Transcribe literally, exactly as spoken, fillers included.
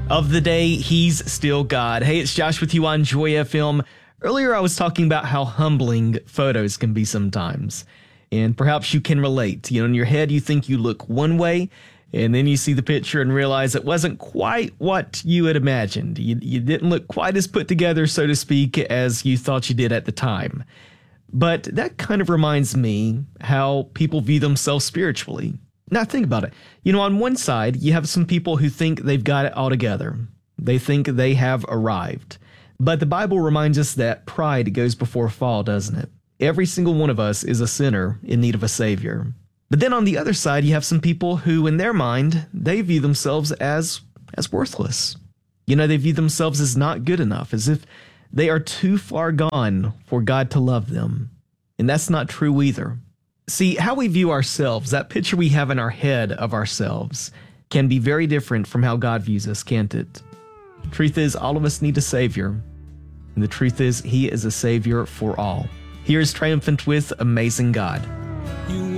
Of the day, he's still God. Hey, it's Josh with you on Joy F M. Earlier, I was talking about how humbling photos can be sometimes. And perhaps you can relate. You know, in your head, you think you look one way, and then you see the picture and realize it wasn't quite what you had imagined. You, you didn't look quite as put together, so to speak, as you thought you did at the time. But that kind of reminds me how people view themselves spiritually. Now think about it. You know, on one side, you have some people who think they've got it all together. They think they have arrived. But the Bible reminds us that pride goes before a fall, doesn't it? Every single one of us is a sinner in need of a savior. But then on the other side, you have some people who, in their mind, they view themselves as, as worthless. You know, they view themselves as not good enough, as if they are too far gone for God to love them. And that's not true either. See, how we view ourselves, that picture we have in our head of ourselves, can be very different from how God views us, can't it? Truth is, all of us need a Savior. And the truth is, He is a Savior for all. Here is Triumphant with Amazing God.